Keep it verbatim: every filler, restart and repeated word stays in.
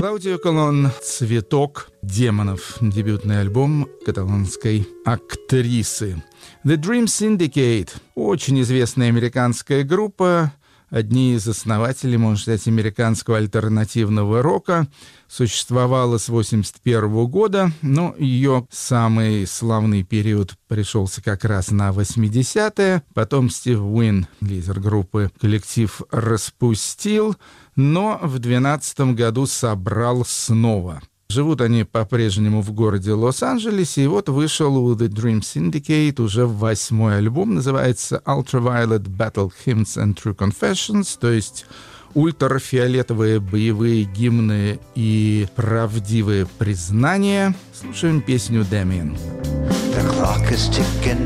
Клаудио Колон «Цветок демонов», дебютный альбом каталонской актрисы. The Dream Syndicate — очень известная американская группа, одни из основателей, можно сказать, американского альтернативного рока. Существовала с восемьдесят первого года, но ее самый славный период пришелся как раз на восьмидесятые. Потом Стив Уин, лидер группы, коллектив распустил, но в двенадцатом году собрал снова. Живут они по-прежнему в городе Лос-Анджелесе, и вот вышел у The Dream Syndicate уже восьмой альбом, называется Ultraviolet Battle Hymns and True Confessions, то есть ультрафиолетовые боевые гимны и правдивые признания. Слушаем песню «Damien».